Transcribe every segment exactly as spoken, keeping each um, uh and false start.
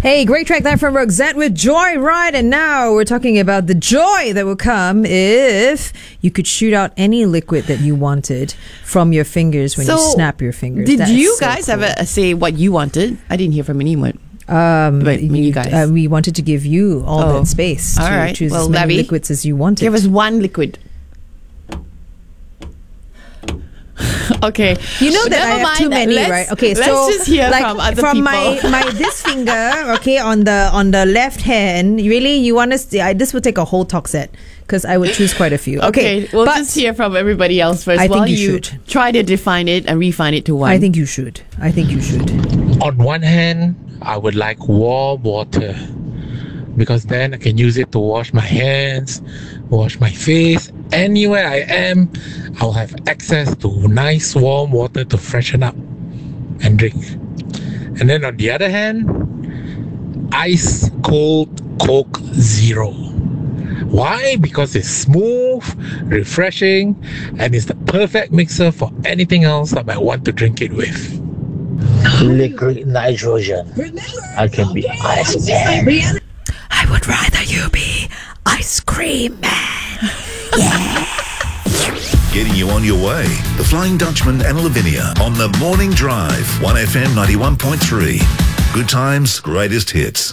Hey, great track there from Roxette with Joyride. And now we're talking about the joy that will come if you could shoot out any liquid that you wanted from your fingers when So, you snap your fingers. Did That you is so guys cool. ever say what you wanted? I didn't hear from anyone. Um, But you, you guys. Uh, we wanted to give you all Oh. that space to All right. choose Well, as many Labby, liquids as you wanted. Give us one liquid. Okay. You know that Never I have mind too that. many, Let's- right? Okay, let's so just hear like from other from people. my my this finger, okay, on the on the left hand. Really, you want to? I, this would take a whole talk set because I would choose quite a few. Okay, Okay, we'll but just hear from everybody else first. I think while you you should. try to define it and refine it to one. I think you should. I think you should. On one hand, I would like warm water because then I can use it to wash my hands, wash my face. Anywhere I am, I'll have access to nice warm water to freshen up and drink. And then on the other hand, ice cold Coke Zero. Why? Because it's smooth, refreshing, and it's the perfect mixer for anything else I might want to drink it with. Liquid nitrogen. I can be ice man. I would rather you be ice cream man. Getting you on your way. The Flying Dutchman and Lavinia on the Morning Drive. one F M ninety-one point three. Good times, greatest hits.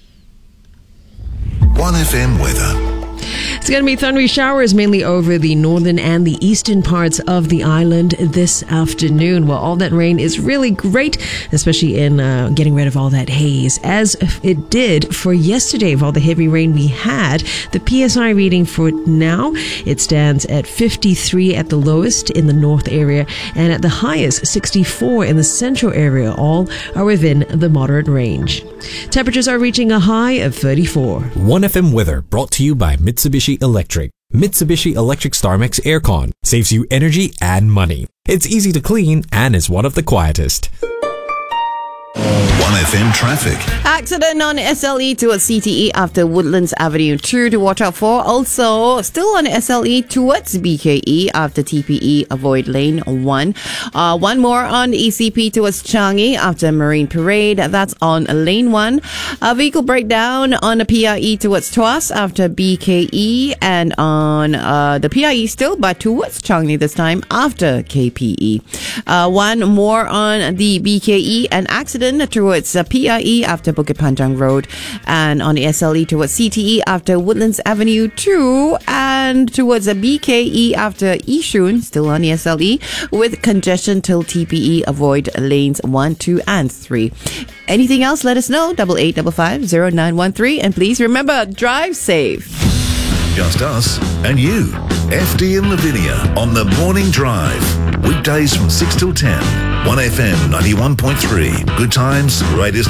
one F M weather. It's going to be thundery showers mainly over the northern and the eastern parts of the island this afternoon. Well, all that rain is really great, especially in uh, getting rid of all that haze, as it did for yesterday. Of all the heavy rain we had, the P S I reading for now, it stands at fifty-three at the lowest in the north area and at the highest sixty-four in the central area. All are within the moderate range. Temperatures are reaching a high of thirty-four. one F M weather brought to you by Mitsubishi Electric. Mitsubishi Electric StarMax Aircon saves you energy and money. It's easy to clean and is one of the quietest. one F M traffic. Accident on S L E towards C T E after Woodlands Avenue two to watch out for. Also, still on S L E towards B K E after T P E, avoid lane one. Uh, one more on E C P towards Changi after Marine Parade. That's on lane one. A vehicle breakdown on the P I E towards Tuas after B K E, and on uh, the P I E still, but towards Changi this time after K P E. Uh, one more on the B K E, an accident towards uh, P I E after Bukit Panjang Road, and on the S L E towards C T E after Woodlands Avenue two, and towards the B K E after Yishun, still on the S L E, with congestion till T P E, avoid lanes one, two, and three. Anything else, let us know, double eight double five zero nine one three, and please remember, drive safe. Just us and you. F D and Lavinia on the Morning Drive. Weekdays from six till ten. one F M ninety-one point three. Good times, greatest